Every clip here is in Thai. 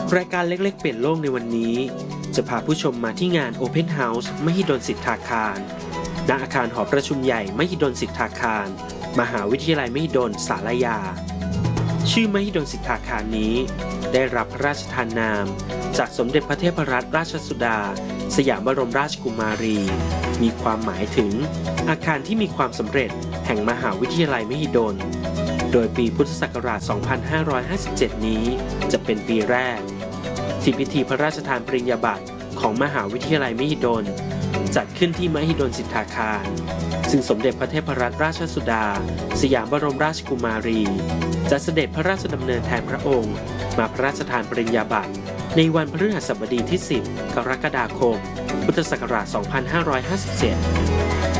รายการเล็กๆเปลี่ยนโลกในวันนี้จะพาผู้ชมมาที่งาน Open House มหิดลสิทธาคารณอาคารหอประชุมใหญ่มหิดลสิทธาคารมหาวิทยาลัยมหิดลศาลายาชื่อมหิดลสิทธาคารนี้ได้รับพระราชทานนามจากสมเด็จพระเทพรัตนราชสุดาสยามบรมราชกุมารีมีความหมายถึงอาคารที่มีความสำเร็จแห่งมหาวิทยาลัยมหิดลโดยปีพุทธศักราช 2557 นี้จะเป็นปีแรกที่พิธีพระราชทานปริญญาบัตรของมหาวิทยาลัยมหิดลจัดขึ้นที่มหิดลสิทธาคารซึ่งสมเด็จพระเทพรัตนราชสุดาสยามบรมราชกุมารีจะเสด็จพระราชดำเนินแทนพระองค์มาพระราชทานปริญญาบัตรในวันพฤหัสบดีที่ 10 กรกฎาคม พุทธศักราช 2557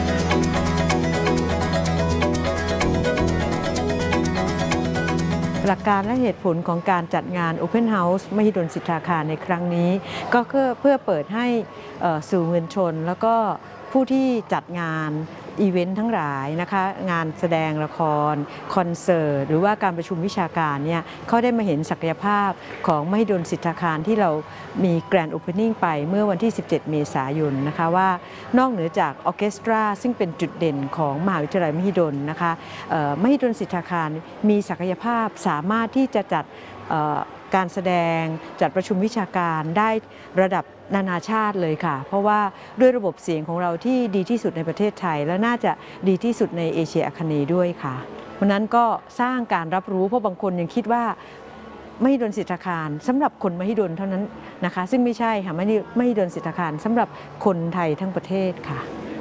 หลักการและเหตุผลของการจัดงาน Open House มหิดลสิทธาคารในครั้งนี้ก็เพื่อเปิดให้สู่มวลชนแล้วก็ผู้ที่จัดงานอีเวนต์ทั้งหลายนะคะงานแสดงละครคอนเสิร์ตหรือว่าการประชุมวิชาการเนี่ยเขาได้มาเห็นศักยภาพของมหิดลสิทธาคารที่เรามีแกรนด์โอเพนนิ่งไปเมื่อวันที่ 17 เมษายนนะคะว่านอกเหนือจากออร์เคสตราซึ่งเป็นจุดเด่นของมหาวิทยาลัยมหิดลนะคะมหิดลสิทธาคารมีศักยภาพสามารถที่จะจัดการแสดงจัดประชุมวิชาการได้ระดับนานาชาติเลยค่ะเพราะว่าด้วยระบบเสียงของเราที่ดีที่สุดในประเทศไทยและน่าจะดีที่สุดในเอเชียอาคเนย์ด้วยค่ะเพราะนั้นก็สร้างการรับรู้เพราะบางคนยังคิดว่ามหิดลสิทธาคารสำหรับคนมหิดลเท่านั้นนะคะซึ่งไม่ใช่ค่ะมหิดลสิทธาคารสำหรับคนไทยทั้งประเทศค่ะ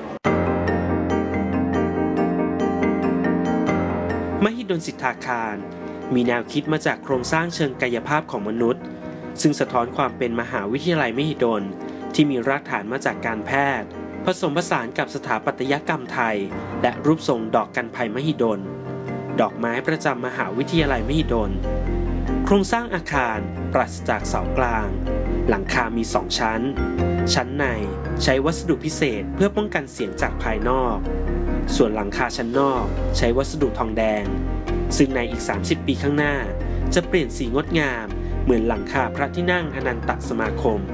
มหิดลสิทธาคารมีแนวคิดมาจากโครงสร้างเชิงกายภาพของมนุษย์ซึ่งสะท้อนความเป็นมหาวิทยาลัยมหิดลที่มีรากฐานมาจากการแพทย์ผสมผสานกับสถาปัตยกรรมไทยและรูปทรงดอกกันไผ่มหิดลดอกไม้ประจำมหาวิทยาลัยมหิดลโครงสร้างอาคารปราศจากเสากลางหลังคามี2ชั้นชั้นในใช้วัสดุพิเศษเพื่อป้องกันเสียงจากภายนอกส่วนหลังคาชั้นนอกใช้วัสดุทองแดงซึ่งในอีก30 ปีข้างหน้าจะเปลี่ยนสีงดงามเหมือนหลังคาพระที่นั่งอนันตสมาคม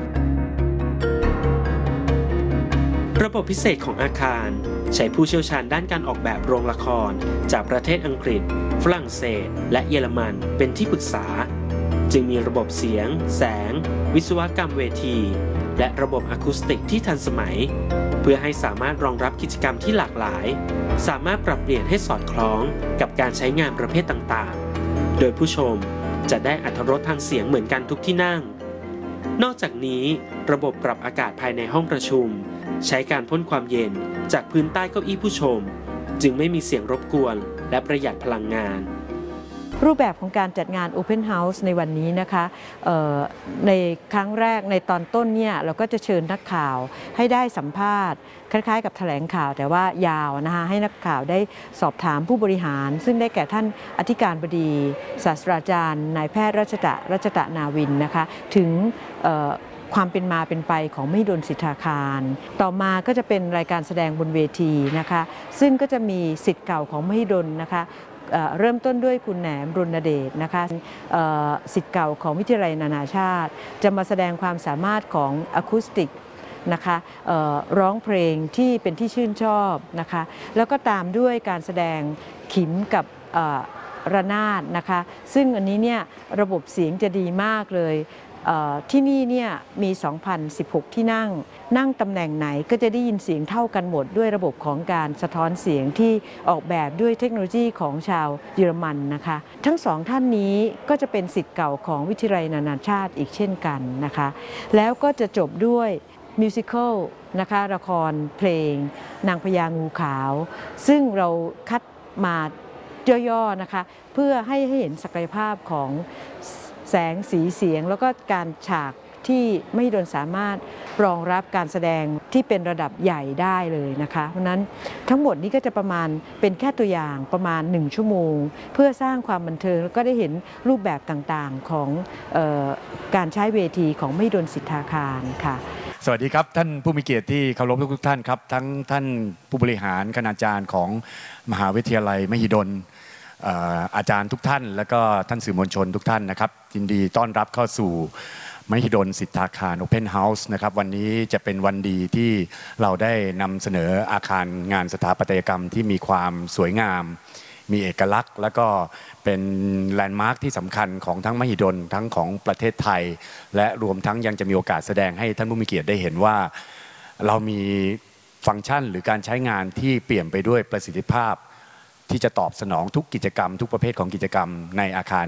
ระบบพิเศษของอาคารใช้ผู้เชี่ยวชาญด้านการออกแบบโรงละครจากประเทศอังกฤษฝรั่งเศสและเยอรมันเป็นที่ปรึกษาจึงมีระบบเสียงแสงวิศวกรรมเวทีและระบบอะคูสติกที่ทันสมัยเพื่อให้สามารถรองรับกิจกรรมที่หลากหลายสามารถปรับเปลี่ยนให้สอดคล้องกับการใช้งานประเภทต่างๆโดยผู้ชมจะได้อรรถรสทางเสียงเหมือนกันทุกที่นั่งนอกจากนี้ระบบปรับอากาศภายในห้องประชุมใช้การพ่นความเย็นจากพื้นใต้เก้าอี้ผู้ชมจึงไม่มีเสียงรบกวนและประหยัดพลังงานรูปแบบของการจัดงาน Open House ในวันนี้นะคะในครั้งแรกในตอนต้นเนี่ยเราก็จะเชิญนักข่าวให้ได้สัมภาษณ์คล้ายๆกับแถลงข่าวแต่ว่ายาวนะคะให้นักข่าวได้สอบถามผู้บริหารซึ่งได้แก่ท่านอธิการบดีศาสตราจารย์นายแพทย์รัชตะนาวินนะคะถึงความเป็นมาเป็นไปของมหิดลสิทธาคารต่อมาก็จะเป็นรายการแสดงบนเวทีนะคะซึ่งก็จะมีศิษย์เก่าของมหิดลนะคะเริ่มต้นด้วยคุณแหนมรณเดชนะคะศิษย์เก่าของวิทยาลัยนานาชาติจะมาแสดงความสามารถของอะคูสติกนะคะร้องเพลงที่เป็นที่ชื่นชอบนะคะแล้วก็ตามด้วยการแสดงขิมกับระนาดนะคะซึ่งอันนี้เนี่ยระบบเสียงจะดีมากเลยที่นี่เนี่ยมี 2,016 ที่นั่งตำแหน่งไหนก็จะได้ยินเสียงเท่ากันหมดด้วยระบบของการสะท้อนเสียงที่ออกแบบด้วยเทคโนโลยีของชาวเยอรมันนะคะทั้งสองท่านนี้ก็จะเป็นศิษย์เก่าของวิทยาลัยนานาชาติอีกเช่นกันนะคะแล้วก็จะจบด้วยมิวสิควลนะคะละครเพลงนางพญางูขาวซึ่งเราคัดมาย่อๆนะคะเพื่อให้เห็นศักยภาพของแสงสีเสียงแล้วก็การฉากที่มหิดลสามารถรองรับการแสดงที่เป็นระดับใหญ่ได้เลยนะคะเพราะนั้นทั้งหมดนี้ก็จะประมาณเป็นแค่ตัวอย่างประมาณ1 ชั่วโมงเพื่อสร้างความบันเทิงแล้วก็ได้เห็นรูปแบบต่างๆของการใช้เวทีของมหิดลสิทธาคารค่ะสวัสดีครับท่านผู้มีเกียรติที่เคารพทุกท่านครับทั้งท่านผู้บริหารคณาจารย์ของมหาวิทยาลัยมหิดลอาจารย์ทุกท่านและก็ท่านสื่อมวลชนทุกท่านนะครับยินดีต้อนรับเข้าสู่มหิดลสิทธาคาร Open House นะครับวันนี้จะเป็นวันดีที่เราได้นำเสนออาคารงานสถาปัตยกรรมที่มีความสวยงามมีเอกลักษณ์และก็เป็นแลนด์มาร์คที่สำคัญของทั้งมหิดลทั้งของประเทศไทยและรวมทั้งยังจะมีโอกาสแสดงให้ท่านผู้มีเกียรติได้เห็นว่าเรามีฟังก์ชันหรือการใช้งานที่เปลี่ยนไปด้วยประสิทธิภาพที่จะตอบสนองทุกกิจกรรมทุกประเภทของกิจกรรมในอาคาร